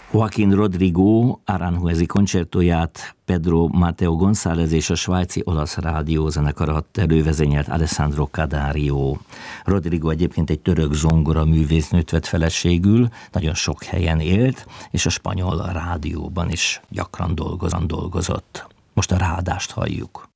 Joaquín Rodrigo Aranjuezi koncertóját Pedro Mateo González és a svájci olasz rádiózenekar adta elő, vezényelt Alessandro Cadario. Rodrigo egyébként egy török zongora művésznőt vett feleségül, nagyon sok helyen élt, és a spanyol rádióban is gyakran dolgozott. Most a ráadást halljuk.